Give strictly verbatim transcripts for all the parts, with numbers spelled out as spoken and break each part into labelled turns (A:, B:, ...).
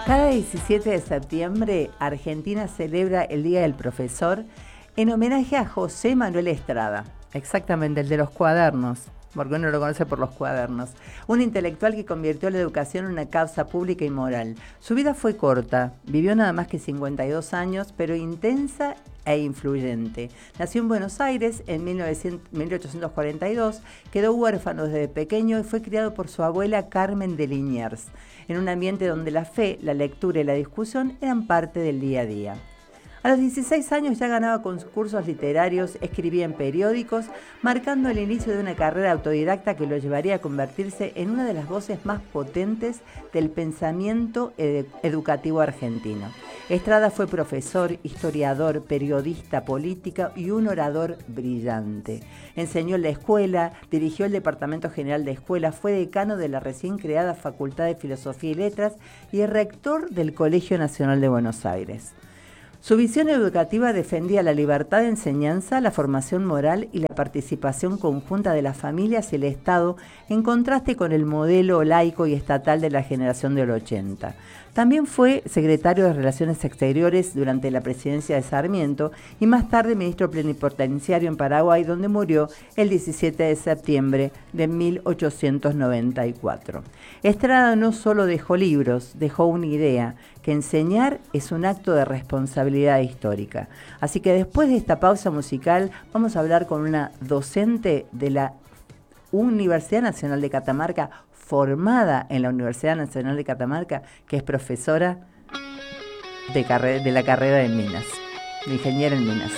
A: Cada diecisiete de septiembre, Argentina celebra el Día del Profesor en homenaje a José Manuel Estrada, exactamente el de los cuadernos, porque uno lo conoce por los cuadernos, un intelectual que convirtió la educación en una causa pública y moral. Su vida fue corta, vivió nada más que cincuenta y dos años, pero intensa e influyente. Nació en Buenos Aires en mil ochocientos cuarenta y dos, quedó huérfano desde pequeño y fue criado por su abuela Carmen de Liniers, en un ambiente donde la fe, la lectura y la discusión eran parte del día a día. A los dieciséis años ya ganaba concursos literarios, escribía en periódicos, marcando el inicio de una carrera autodidacta que lo llevaría a convertirse en una de las voces más potentes del pensamiento ed- educativo argentino. Estrada fue profesor, historiador, periodista, político y un orador brillante. Enseñó en la escuela, dirigió el Departamento General de Escuelas, fue decano de la recién creada Facultad de Filosofía y Letras y rector del Colegio Nacional de Buenos Aires. Su visión educativa defendía la libertad de enseñanza, la formación moral y la participación conjunta de las familias y el Estado, en contraste con el modelo laico y estatal de la generación del ochenta. También fue secretario de Relaciones Exteriores durante la presidencia de Sarmiento y más tarde ministro plenipotenciario en Paraguay, donde murió el diecisiete de septiembre de mil ochocientos noventa y cuatro. Estrada no solo dejó libros, dejó una idea, que enseñar es un acto de responsabilidad histórica. Así que después de esta pausa musical vamos a hablar con una docente de la Universidad Nacional de Catamarca, formada en la Universidad Nacional de Catamarca, que es profesora de, carre- de la carrera de Minas, de ingeniera en Minas.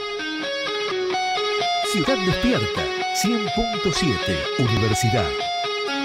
B: Ciudad Despierta, cien punto siete, Universidad.